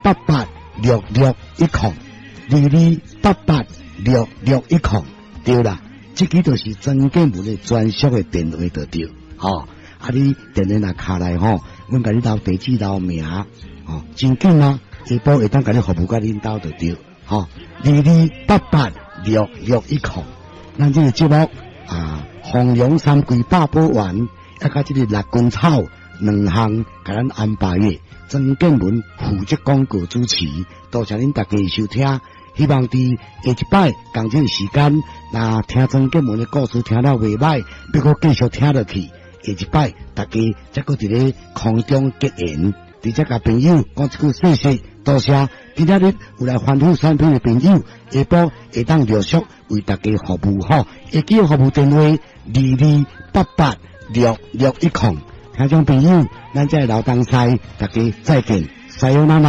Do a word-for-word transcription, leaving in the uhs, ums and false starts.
八八六六一空，二二八八六六一空，对啦，这个就是曾建文的专属的电话就对，吼、哦，啊你电话若卡来吼，阮甲你留地址留名，吼、哦，真紧啊，下晡会当甲你服务甲恁兜就对，吼、哦，二二八八六六一空，咱这个节目啊，弘扬三桂八宝丸，啊甲这个六根草两项，甲咱安排的。曾建文负责广告主持，多谢恁大家收听。希望伫下一摆同这个时间，那听曾建文的故事听了袂歹，要搁继续听落去。下一摆大家再搁伫咧空中结缘，伫这甲朋友讲一句谢谢，多谢。今仔日有来欢呼产品的朋友，下晡会当陆续为大家服务吼。会记服务电话二二八八六六一空。听众朋友，咱这老东西，大家再见，さよなら。